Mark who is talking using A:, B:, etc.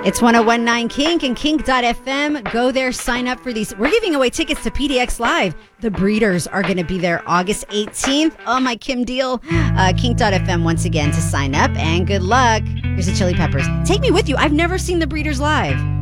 A: It's 1019 Kink and kink.fm. Go there, sign up for these. We're giving away tickets to PDX Live. The Breeders are going to be there August 18th. Oh, my Kim deal. Kink.fm once again to sign up, and good luck. Here's the Chili Peppers. Take me with you. I've never seen the Breeders live.